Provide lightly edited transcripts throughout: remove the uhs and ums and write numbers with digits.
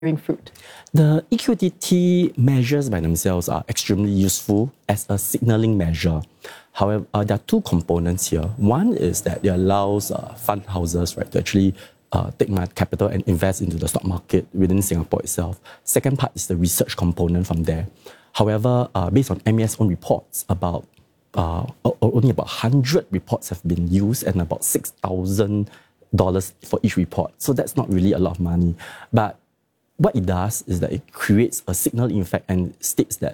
bearing fruit? The EQDT measures by themselves are extremely useful as a signaling measure. However, there are two components here. One is that it allows fund houses, right, to actually take my capital and invest into the stock market within Singapore itself. Second part is the research component from there. However, based on MAS own reports, only about 100 reports have been used and about $6,000 for each report. So that's not really a lot of money. But what it does is that it creates a signal effect and states that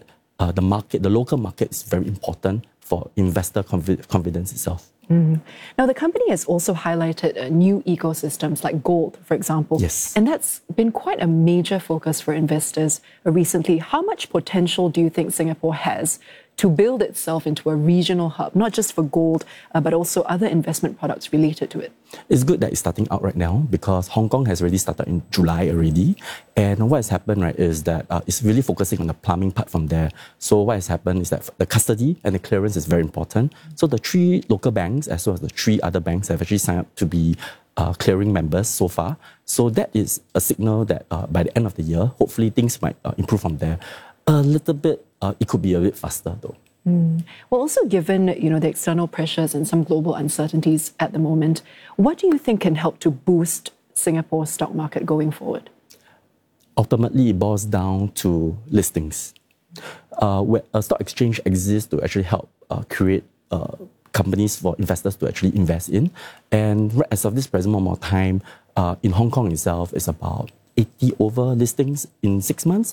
the local market is very important for investor confidence itself. Now, the company has also highlighted new ecosystems like gold, for example. Yes. And that's been quite a major focus for investors recently. How much potential do you think Singapore has to build itself into a regional hub, not just for gold, but also other investment products related to it? It's good that it's starting out right now because Hong Kong has already started in July already. And what has happened, right, is that it's really focusing on the plumbing part from there. So what has happened is that the custody and the clearance is very important. So the 3 local banks, as well as the 3 other banks, have actually signed up to be clearing members so far. So that is a signal that by the end of the year, hopefully things might improve from there. A little bit, it could be a bit faster though. Well, also given the external pressures and some global uncertainties at the moment, what do you think can help to boost Singapore's stock market going forward? Ultimately, it boils down to listings. Where a stock exchange exists to actually help create companies for investors to actually invest in. And as of this present moment of time, in Hong Kong itself, it's about 80 over listings in 6 months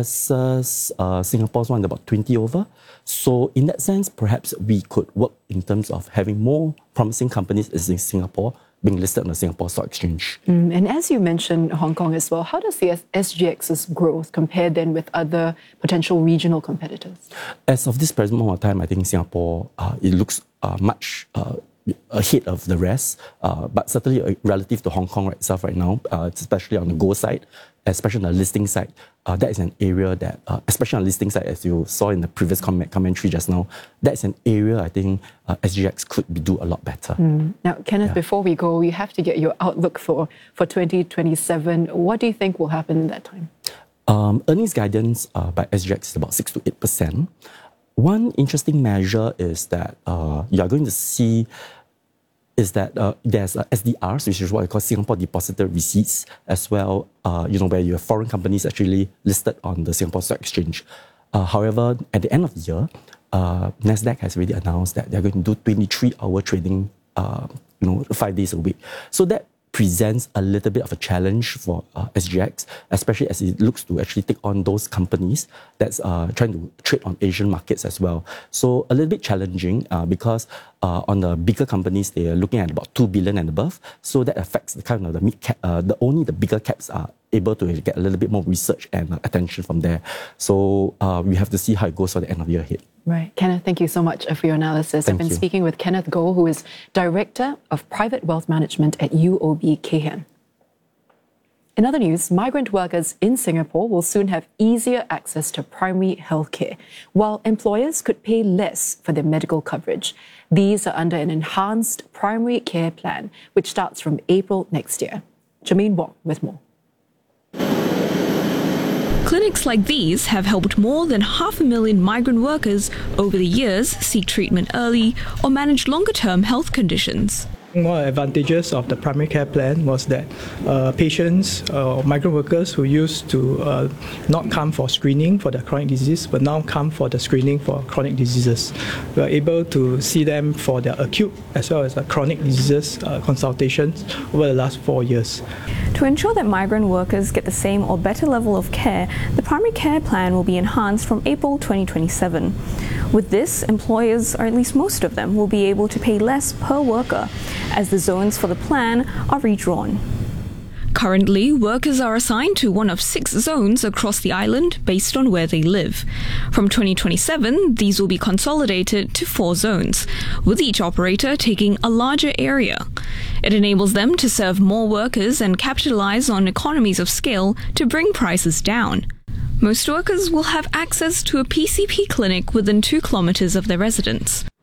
versus Singapore's one about 20 over. So in that sense, perhaps we could work in terms of having more promising companies in Singapore being listed on the Singapore Stock Exchange. And as you mentioned Hong Kong as well, how does the SGX's growth compare then with other potential regional competitors? As of this present moment of time, I think Singapore, it looks much ahead of the rest, but certainly relative to Hong Kong itself right now, especially on the gold side, especially on the listing side, that is an area that, especially on the listing side, as you saw in the previous commentary just now, that's an area I think SGX could do a lot better. Now, Kenneth, before we go, we have to get your outlook for 2027. What do you think will happen in that time? Earnings guidance by SGX is about 6 to 8%. One interesting measure is that you are going to see is that there's SDRs, which is what I call Singapore Depository Receipts, as well, where you have foreign companies actually listed on the Singapore Stock Exchange. However, at the end of the year, Nasdaq has already announced that they're going to do 23-hour trading, 5 days a week. So that presents a little bit of a challenge for SGX, especially as it looks to actually take on those companies that's trying to trade on Asian markets as well. So a little bit challenging because on the bigger companies, they are looking at about 2 billion and above. So that affects the kind of the mid cap, only the bigger caps are able to get a little bit more research and attention from there. So we have to see how it goes for the end of the year ahead. Right. Kenneth, thank you so much for your analysis. I've been speaking with Kenneth Goh, who is Director of Private Wealth Management at UOB Kay Hian. In other news, migrant workers in Singapore will soon have easier access to primary healthcare, while employers could pay less for their medical coverage. These are under an enhanced primary care plan, which starts from April next year. Jermaine Wong with more. Clinics like these have helped more than 500,000 migrant workers over the years seek treatment early or manage longer-term health conditions. One of the advantages of the primary care plan was that patients or migrant workers who used to not come for screening for their chronic disease but now come for the screening for chronic diseases. We are able to see them for their acute as well as chronic diseases consultations over the last 4 years. To ensure that migrant workers get the same or better level of care, the primary care plan will be enhanced from April 2027. With this, employers, or at least most of them, will be able to pay less per worker, as the zones for the plan are redrawn. Currently, workers are assigned to one of 6 zones across the island based on where they live. From 2027, these will be consolidated to 4 zones, with each operator taking a larger area. It enables them to serve more workers and capitalize on economies of scale to bring prices down. Most workers will have access to a PCP clinic within 2 kilometers of their residence.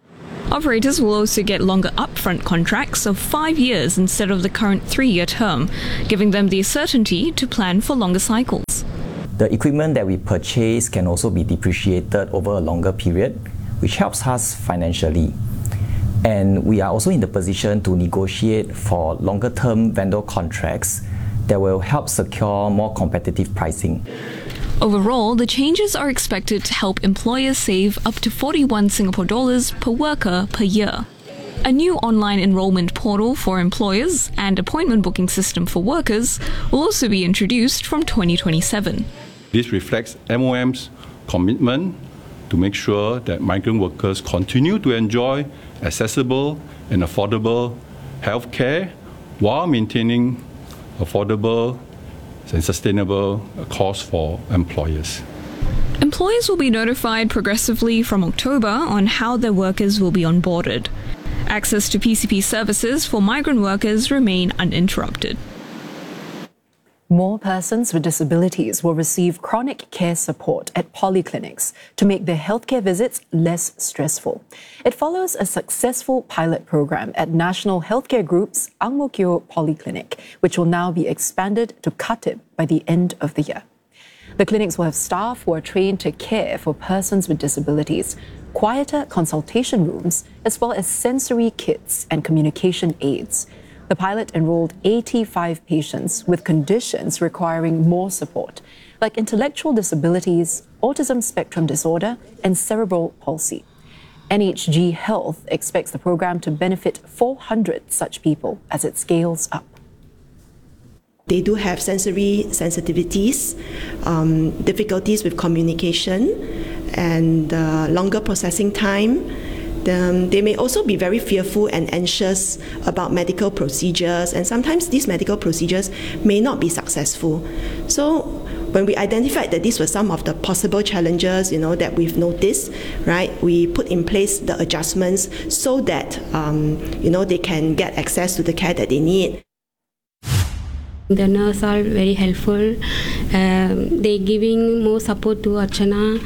Operators will also get longer upfront contracts of 5 years instead of the current 3-year term, giving them the certainty to plan for longer cycles. The equipment that we purchase can also be depreciated over a longer period, which helps us financially. And we are also in the position to negotiate for longer-term vendor contracts that will help secure more competitive pricing. Overall, the changes are expected to help employers save up to 41 Singapore dollars per worker per year. A new online enrollment portal for employers and appointment booking system for workers will also be introduced from 2027. This reflects MOM's commitment to make sure that migrant workers continue to enjoy accessible and affordable health care while maintaining affordable and sustainable costs for employers. Employers will be notified progressively from October on how their workers will be onboarded. Access to PCP services for migrant workers remain uninterrupted. More persons with disabilities will receive chronic care support at polyclinics to make their healthcare visits less stressful. It follows a successful pilot program at National Healthcare Group's Ang Mo Kio Polyclinic, which will now be expanded to Khatib by the end of the year. The clinics will have staff who are trained to care for persons with disabilities, quieter consultation rooms, as well as sensory kits and communication aids. The pilot enrolled 85 patients with conditions requiring more support, like intellectual disabilities, autism spectrum disorder, and cerebral palsy. NHG Health expects the program to benefit 400 such people as it scales up. They do have sensory sensitivities, difficulties with communication, and longer processing time. They may also be very fearful and anxious about medical procedures, and sometimes these medical procedures may not be successful. So when we identified that these were some of the possible challenges, that we've noticed, right, we put in place the adjustments so that, they can get access to the care that they need. The nurses are very helpful. They giving more support to Archana.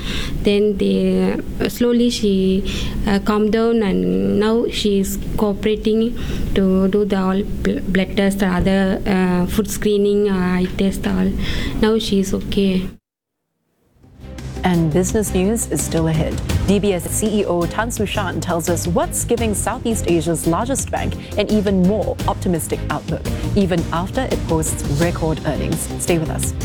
Then slowly she calmed down, and now she is cooperating to do the all blood test, other food screening, eye test, all. Now she is okay. And business news is still ahead. DBS CEO Tan Su Shan tells us what's giving Southeast Asia's largest bank an even more optimistic outlook, even after it posts record earnings. Stay with us.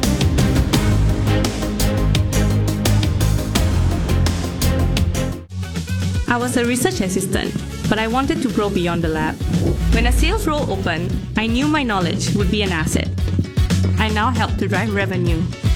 I was a research assistant, but I wanted to grow beyond the lab. When a sales role opened, I knew my knowledge would be an asset. I now help to drive revenue.